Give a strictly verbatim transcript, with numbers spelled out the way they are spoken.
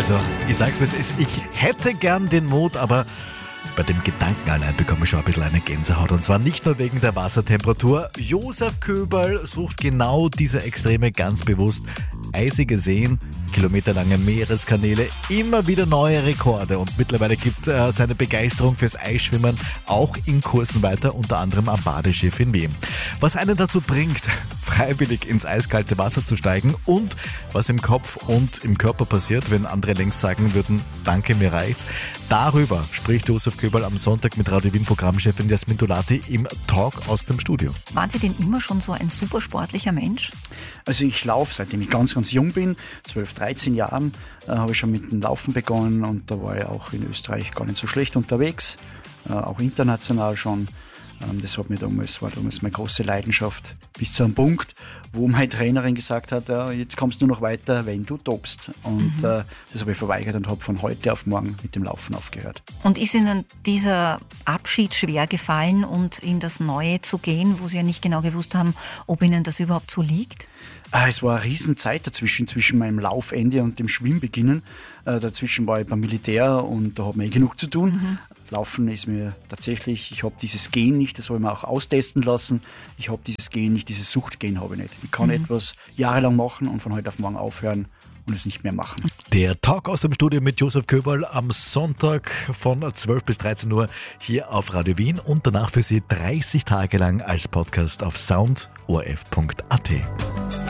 Also, ich sag's, was es ist, ich hätte gern den Mut, aber bei dem Gedanken allein bekomme ich schon ein bisschen eine Gänsehaut. Und zwar nicht nur wegen der Wassertemperatur. Josef Köberl sucht genau diese Extreme ganz bewusst. Eisige Seen, kilometerlange Meereskanäle, immer wieder neue Rekorde. Und mittlerweile gibt äh, seine Begeisterung fürs Eisschwimmen auch in Kursen weiter, unter anderem am Badeschiff in Wien. Was einen dazu bringt, freiwillig ins eiskalte Wasser zu steigen und was im Kopf und im Körper passiert, wenn andere längst sagen würden, danke, mir reicht's. Darüber spricht Josef Köberl am Sonntag mit Radio Wien Programmchefin Jasmin Dolati im Talk aus dem Studio. Waren Sie denn immer schon so ein super sportlicher Mensch? Also ich laufe, seitdem ich ganz, ganz jung bin, zwölf, dreizehn Jahren, äh, habe ich schon mit dem Laufen begonnen und da war ich auch in Österreich gar nicht so schlecht unterwegs, äh, auch international schon. Ähm, das hat mir damals, war damals meine große Leidenschaft, bis zu einem Punkt, wo meine Trainerin gesagt hat, ja, jetzt kommst du noch weiter, wenn du topst. Und mhm. äh, das habe ich verweigert und habe von heute auf morgen mit dem Laufen aufgehört. Und ist Ihnen dieser Abschied schwer gefallen und in das Neue zu gehen, wo Sie ja nicht genau gewusst haben, ob Ihnen das überhaupt so liegt? Es war eine Riesenzeit dazwischen, zwischen meinem Laufende und dem Schwimmbeginnen. Äh, dazwischen war ich beim Militär und da hat man eh genug zu tun. Mhm. Laufen ist mir tatsächlich, ich habe dieses Gen nicht, das habe ich mir auch austesten lassen. Ich habe dieses Gen nicht, dieses Suchtgen habe ich nicht. Ich kann mhm. etwas jahrelang machen und von heute auf morgen aufhören und es nicht mehr machen. Der Talk aus dem Studio mit Josef Köberl am Sonntag von zwölf bis dreizehn Uhr hier auf Radio Wien und danach für Sie dreißig Tage lang als Podcast auf sound o r f punkt a t.